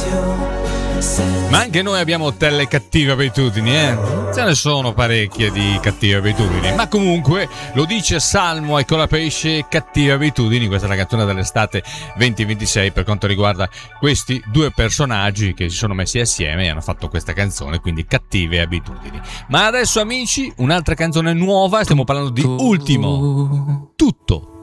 Ma anche noi abbiamo delle cattive abitudini, ce ne sono parecchie di cattive abitudini. Ma comunque lo dice Salmo e Colapesce, cattive abitudini. Questa è la canzone dell'estate 2026 per quanto riguarda questi due personaggi che si sono messi assieme e hanno fatto questa canzone, quindi cattive abitudini. Ma adesso amici, un'altra canzone nuova, stiamo parlando di Ultimo. Tutto